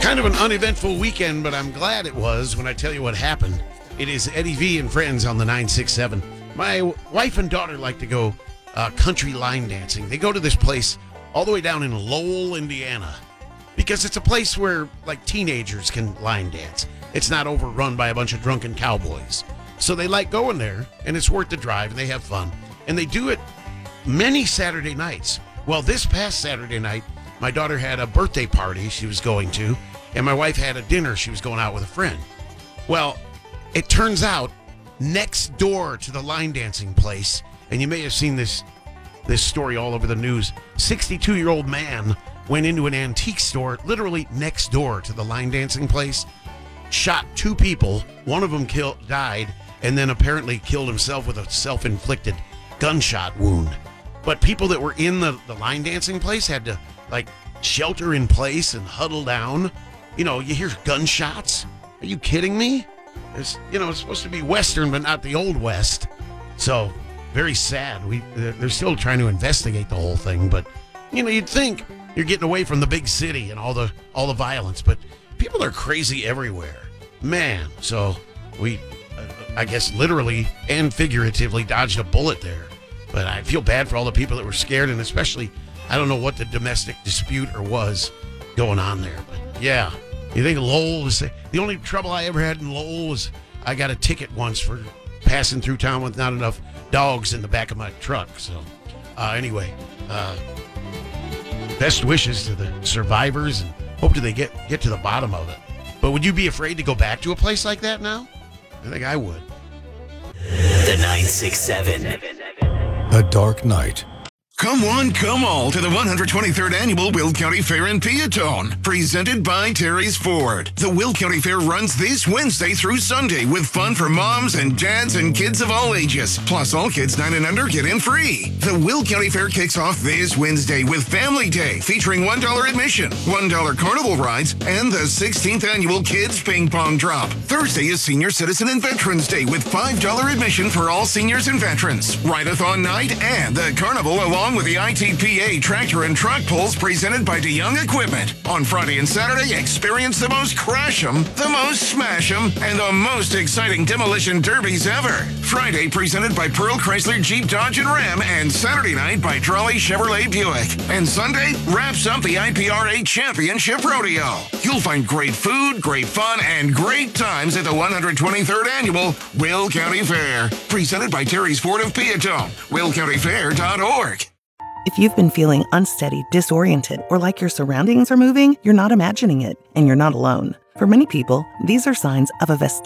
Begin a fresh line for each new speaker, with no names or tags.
Kind of an uneventful weekend, but I'm glad it was when I tell you what happened. It is Eddie V and friends on the 967. My wife and daughter like to go country line dancing. They go to this place all the way down in Lowell, Indiana, because it's a place where like teenagers can line dance. It's not overrun by a bunch of drunken cowboys. So they like going there, and it's worth the drive, and they have fun. And they do it many Saturday nights. Well, this past Saturday night, my daughter had a birthday party she was going to, and my wife had a dinner she was going out with a friend. Well, it turns out next door to the line dancing place, and you may have seen this story all over the news, 62-year-old man went into an antique store literally next door to the line dancing place, shot two people, one of them died, and then apparently killed himself with a self-inflicted gunshot wound. But people that were in the line dancing place had to like shelter in place and huddle down. You know, you hear gunshots. Are you kidding me? It's supposed to be Western, but not the Old West. So very sad. They're still trying to investigate the whole thing, but you'd think you're getting away from the big city and all the violence, but people are crazy everywhere, man. So we, I guess, literally and figuratively dodged a bullet there. But I feel bad for all the people that were scared, and especially, I don't know what the domestic dispute was going on there. But yeah, you think Lowell was the only trouble I ever had in Lowell was I got a ticket once for passing through town with not enough dogs in the back of my truck. So anyway, best wishes to the survivors, and hope they get to the bottom of it. But would you be afraid to go back to a place like that now? I think I would.
The 967.
A dark night.
Come one, come all to the 123rd Annual Will County Fair in Peatone, presented by Terry's Ford. The Will County Fair runs this Wednesday through Sunday with fun for moms and dads and kids of all ages. Plus, all kids 9 and under get in free. The Will County Fair kicks off this Wednesday with Family Day, featuring $1 admission, $1 carnival rides, and the 16th Annual Kids Ping Pong Drop. Thursday is Senior Citizen and Veterans Day with $5 admission for all seniors and veterans. Ride-a-thon night and the carnival along with the ITPA tractor and truck pulls presented by DeYoung Equipment. On Friday and Saturday, experience the most crash 'em, the most smash 'em, and the most exciting demolition derbies ever. Friday presented by Pearl Chrysler Jeep Dodge and Ram, and Saturday night by Trolley Chevrolet Buick. And Sunday wraps up the IPRA Championship Rodeo. You'll find great food, great fun, and great times at the 123rd Annual Will County Fair. Presented by Terry's Ford of Peatone. WillCountyFair.org.
If you've been feeling unsteady, disoriented, or like your surroundings are moving, you're not imagining it, and you're not alone. For many people, these are signs of a vestigial